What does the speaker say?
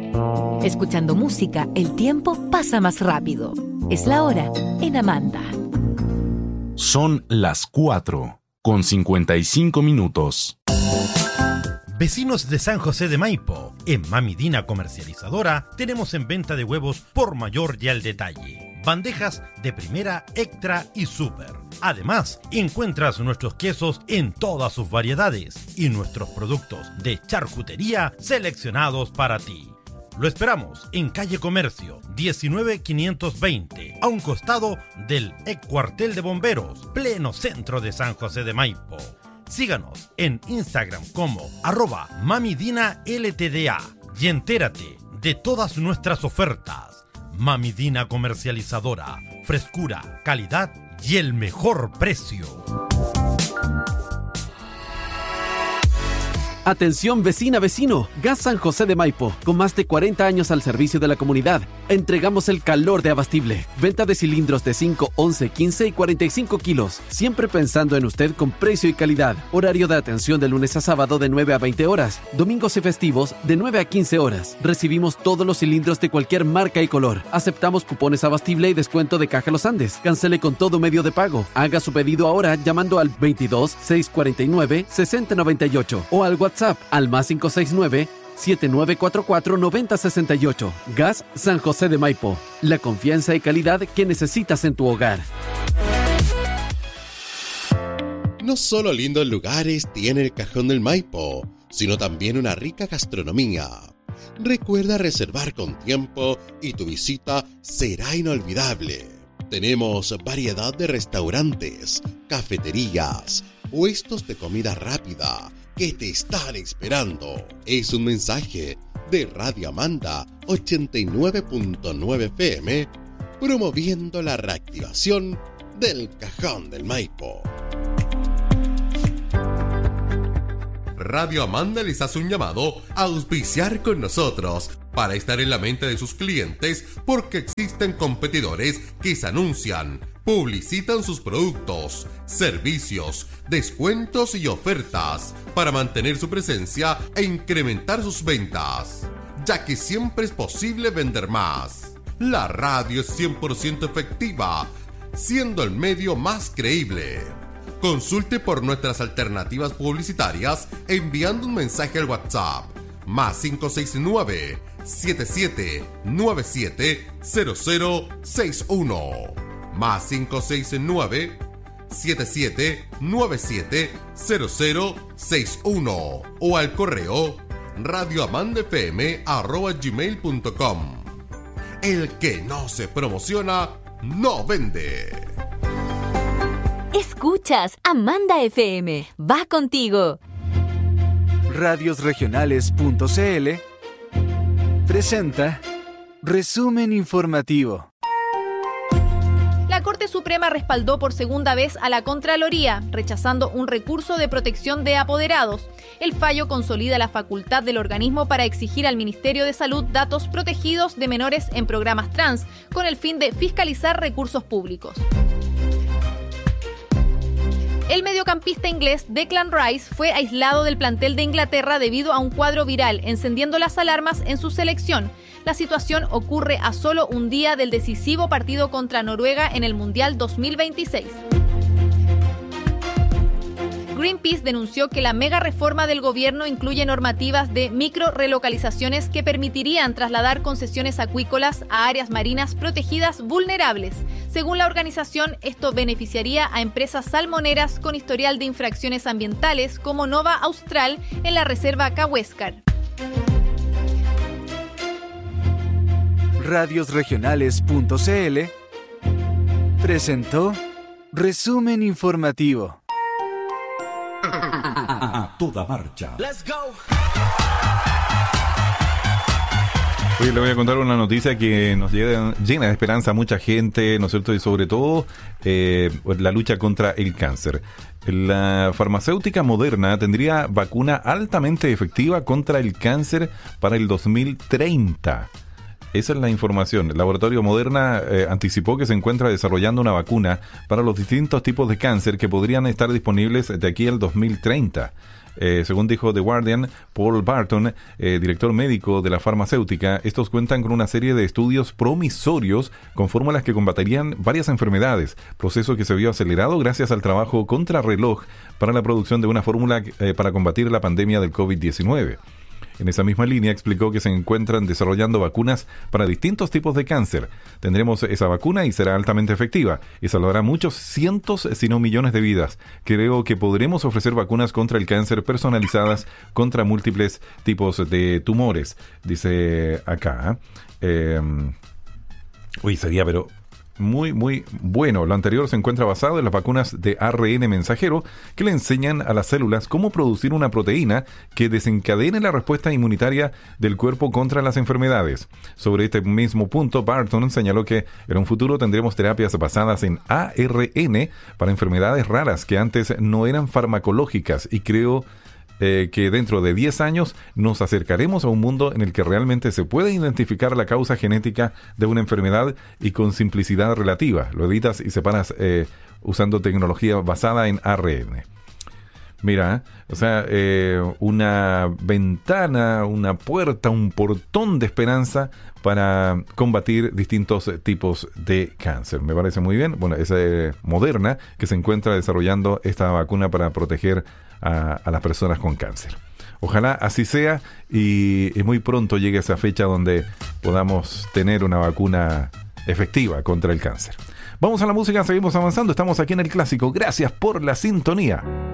Escuchando música, el tiempo pasa más rápido. Es la hora en Amanda. Son las 4:55. Vecinos de San José de Maipo, en Mami Dina Comercializadora tenemos en venta de huevos por mayor y al detalle. Bandejas de primera, extra y super. Además, encuentras nuestros quesos en todas sus variedades y nuestros productos de charcutería seleccionados para ti. Lo esperamos en calle Comercio 19520, a un costado del ex cuartel de bomberos, pleno centro de San José de Maipo. Síganos en Instagram como @mamidinaltda y entérate de todas nuestras ofertas. Mami Dina Comercializadora, frescura, calidad y el mejor precio. Atención vecina, vecino, Gas San José de Maipo, con más de 40 años al servicio de la comunidad. Entregamos el calor de Abastible. Venta de cilindros de 5, 11, 15 y 45 kilos. Siempre pensando en usted con precio y calidad. Horario de atención de lunes a sábado de 9 a 20 horas. Domingos y festivos de 9 a 15 horas. Recibimos todos los cilindros de cualquier marca y color. Aceptamos cupones Abastible y descuento de Caja Los Andes. Cancele con todo medio de pago. Haga su pedido ahora llamando al 22 649 6098 o al WhatsApp al +569 7944 9068. Gas San José de Maipo. La confianza y calidad que necesitas en tu hogar. No solo lindos lugares tiene el Cajón del Maipo, sino también una rica gastronomía. Recuerda reservar con tiempo y tu visita será inolvidable. Tenemos variedad de restaurantes, cafeterías, puestos de comida rápida que te están esperando. Es un mensaje de Radio Amanda 89.9 FM, promoviendo la reactivación del Cajón del Maipo. Radio Amanda les hace un llamado a auspiciar con nosotros para estar en la mente de sus clientes, porque existen competidores que se anuncian, publicitan sus productos, servicios, descuentos y ofertas para mantener su presencia e incrementar sus ventas, ya que siempre es posible vender más. La radio es 100% efectiva, siendo el medio más creíble. Consulte por nuestras alternativas publicitarias enviando un mensaje al WhatsApp +569 7797 0061 +569 7797 0061 o al correo radioamandafm@gmail.com. El que no se promociona no vende. Escuchas Amanda FM. Va contigo. Radiosregionales.cl presenta Resumen Informativo. La Corte Suprema respaldó por segunda vez a la Contraloría, rechazando un recurso de protección de apoderados. El fallo consolida la facultad del organismo para exigir al Ministerio de Salud datos protegidos de menores en programas trans, con el fin de fiscalizar recursos públicos. El mediocampista inglés Declan Rice fue aislado del plantel de Inglaterra debido a un cuadro viral, encendiendo las alarmas en su selección. La situación ocurre a solo un día del decisivo partido contra Noruega en el Mundial 2026. Greenpeace denunció que la mega reforma del gobierno incluye normativas de micro-relocalizaciones que permitirían trasladar concesiones acuícolas a áreas marinas protegidas vulnerables. Según la organización, esto beneficiaría a empresas salmoneras con historial de infracciones ambientales como Nova Austral en la reserva Cahuéscar. Radiosregionales.cl presentó Resumen Informativo. A toda marcha. Let's go. Hoy le voy a contar una noticia que nos llena de esperanza a mucha gente, ¿no es cierto? Y sobre todo la lucha contra el cáncer. La farmacéutica Moderna tendría vacuna altamente efectiva contra el cáncer para el 2030. Esa es la información. El laboratorio Moderna anticipó que se encuentra desarrollando una vacuna para los distintos tipos de cáncer que podrían estar disponibles de aquí al 2030. Según dijo The Guardian, Paul Barton, director médico de la farmacéutica, estos cuentan con una serie de estudios promisorios con fórmulas que combatirían varias enfermedades, proceso que se vio acelerado gracias al trabajo contrarreloj para la producción de una fórmula para combatir la pandemia del COVID-19. En esa misma línea explicó que se encuentran desarrollando vacunas para distintos tipos de cáncer. Tendremos esa vacuna y será altamente efectiva y salvará muchos cientos, si no millones de vidas. Creo que podremos ofrecer vacunas contra el cáncer personalizadas contra múltiples tipos de tumores, dice acá. Sería pero muy, muy bueno. Lo anterior se encuentra basado en las vacunas de ARN mensajero que le enseñan a las células cómo producir una proteína que desencadene la respuesta inmunitaria del cuerpo contra las enfermedades. Sobre este mismo punto, Barton señaló que en un futuro tendremos terapias basadas en ARN para enfermedades raras que antes no eran farmacológicas, y creo que dentro de 10 años nos acercaremos a un mundo en el que realmente se puede identificar la causa genética de una enfermedad y con simplicidad relativa. Lo editas y separas usando tecnología basada en ARN. Mira, una ventana, una puerta, un portón de esperanza para combatir distintos tipos de cáncer. Me parece muy bien. Bueno, es Moderna que se encuentra desarrollando esta vacuna para proteger a las personas con cáncer. Ojalá así sea y muy pronto llegue esa fecha donde podamos tener una vacuna efectiva contra el cáncer. Vamos a la música, seguimos avanzando. Estamos aquí en El Clásico. Gracias por la sintonía.